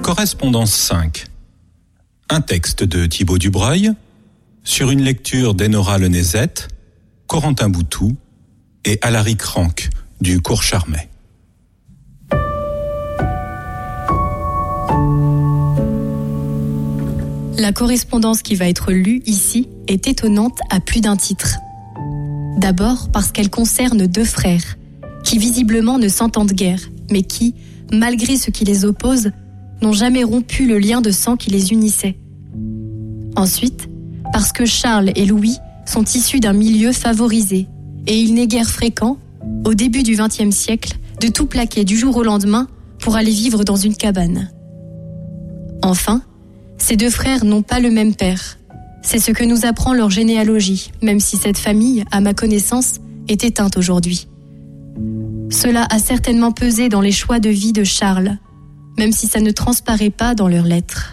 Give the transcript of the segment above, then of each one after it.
Correspondance 5. Un texte de Thibaut Dubreuil, sur une lecture d'Enora Lenezet, Corentin Boutou et Alaric Ranck du Cours Charmet. La correspondance qui va être lue ici est étonnante à plus d'un titre. D'abord parce qu'elle concerne deux frères, qui visiblement ne s'entendent guère, mais qui, malgré ce qui les oppose, n'ont jamais rompu le lien de sang qui les unissait. Ensuite, parce que Charles et Louis sont issus d'un milieu favorisé, et il n'est guère fréquent, au début du XXe siècle, de tout plaquer du jour au lendemain pour aller vivre dans une cabane. Enfin, ces deux frères n'ont pas le même père. C'est ce que nous apprend leur généalogie, même si cette famille, à ma connaissance, est éteinte aujourd'hui. Cela a certainement pesé dans les choix de vie de Charles, même si ça ne transparaît pas dans leurs lettres.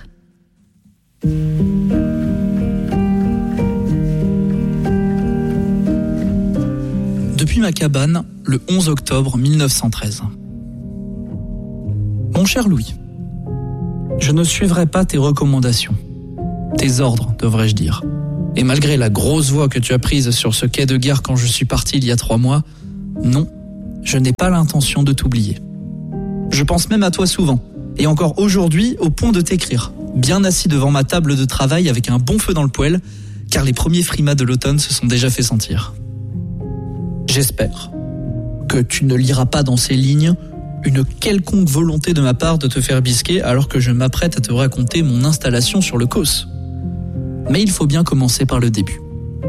Depuis ma cabane, le 11 octobre 1913. Mon cher Louis, je ne suivrai pas tes recommandations. Tes ordres, devrais-je dire. Et malgré la grosse voix que tu as prise sur ce quai de gare quand je suis parti il y a 3 mois, non, je n'ai pas l'intention de t'oublier. Je pense même à toi souvent, et encore aujourd'hui au point de t'écrire, bien assis devant ma table de travail avec un bon feu dans le poêle, car les premiers frimas de l'automne se sont déjà fait sentir. J'espère que tu ne liras pas dans ces lignes une quelconque volonté de ma part de te faire bisquer alors que je m'apprête à te raconter mon installation sur le Causse. Mais il faut bien commencer par le début.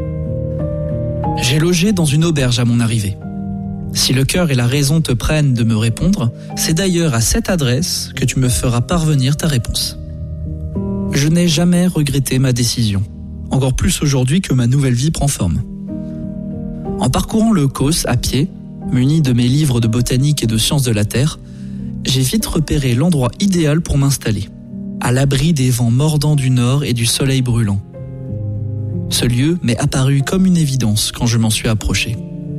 J'ai logé dans une auberge à mon arrivée. Si le cœur et la raison te prennent de me répondre, c'est d'ailleurs à cette adresse que tu me feras parvenir ta réponse. Je n'ai jamais regretté ma décision, encore plus aujourd'hui que ma nouvelle vie prend forme. En parcourant le Causse à pied, muni de mes livres de botanique et de sciences de la Terre, j'ai vite repéré l'endroit idéal pour m'installer, à l'abri des vents mordants du nord et du soleil brûlant. Ce lieu m'est apparu comme une évidence quand je m'en suis approché.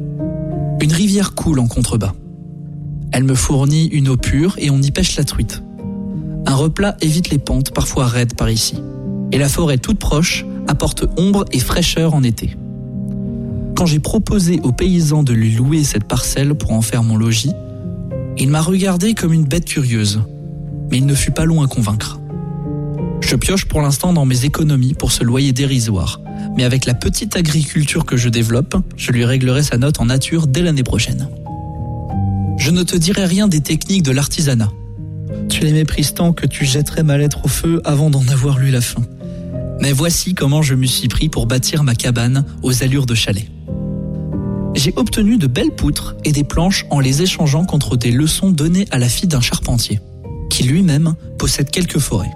Une rivière coule en contrebas. Elle me fournit une eau pure et on y pêche la truite. Un replat évite les pentes parfois raides par ici. Et la forêt toute proche apporte ombre et fraîcheur en été. Quand j'ai proposé aux paysans de lui louer cette parcelle pour en faire mon logis, il m'a regardé comme une bête curieuse, mais il ne fut pas long à convaincre. Je pioche pour l'instant dans mes économies pour ce loyer dérisoire, mais avec la petite agriculture que je développe, je lui réglerai sa note en nature dès l'année prochaine. Je ne te dirai rien des techniques de l'artisanat. Tu les méprises tant que tu jetterais ma lettre au feu avant d'en avoir lu la fin. Mais voici comment je me suis pris pour bâtir ma cabane aux allures de chalet. J'ai obtenu de belles poutres et des planches en les échangeant contre des leçons données à la fille d'un charpentier, qui lui-même possède quelques forêts.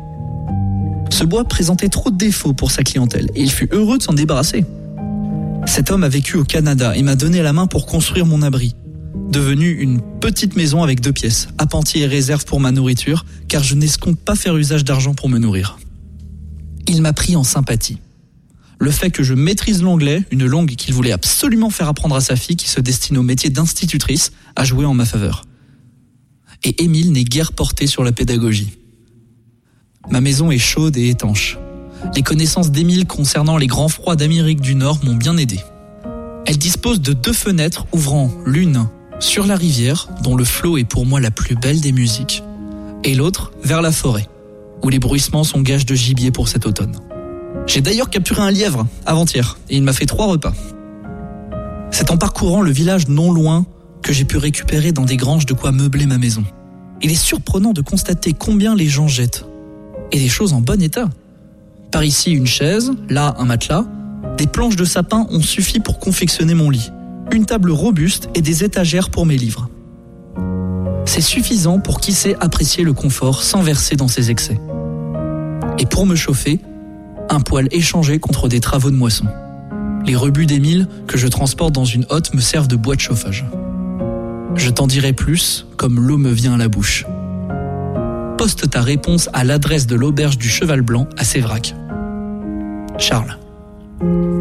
Ce bois présentait trop de défauts pour sa clientèle et il fut heureux de s'en débarrasser. Cet homme a vécu au Canada et m'a donné la main pour construire mon abri, devenu une petite maison avec 2 pièces, appentis et réserve pour ma nourriture, car je n'escompte pas faire usage d'argent pour me nourrir. Il m'a pris en sympathie. Le fait que je maîtrise l'anglais, une langue qu'il voulait absolument faire apprendre à sa fille qui se destine au métier d'institutrice, a joué en ma faveur. Et Émile n'est guère porté sur la pédagogie. Ma maison est chaude et étanche. Les connaissances d'Émile concernant les grands froids d'Amérique du Nord m'ont bien aidé. Elle dispose de 2 fenêtres ouvrant l'une sur la rivière, dont le flot est pour moi la plus belle des musiques, et l'autre vers la forêt, où les bruissements sont gages de gibier pour cet automne. J'ai d'ailleurs capturé un lièvre avant-hier, et il m'a fait 3 repas. C'est en parcourant le village non loin que j'ai pu récupérer dans des granges de quoi meubler ma maison. Il est surprenant de constater combien les gens jettent, et des choses en bon état. Par ici une chaise, là un matelas, des planches de sapin ont suffi pour confectionner mon lit, une table robuste et des étagères pour mes livres. C'est suffisant pour qui sait apprécier le confort sans verser dans ses excès. Et pour me chauffer, un poêle échangé contre des travaux de moisson. Les rebuts d'Émile que je transporte dans une hotte me servent de bois de chauffage. Je t'en dirai plus comme l'eau me vient à la bouche. Poste ta réponse à l'adresse de l'auberge du Cheval Blanc à Séverac. Charles.